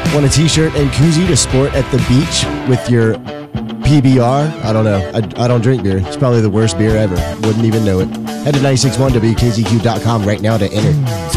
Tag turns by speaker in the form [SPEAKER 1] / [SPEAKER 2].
[SPEAKER 1] Want a t-shirt and koozie to sport at the beach with your PBR? I don't know. I don't drink beer. It's probably the worst beer ever. Wouldn't even know it. Head to 96.1WKZQ.com right now to enter.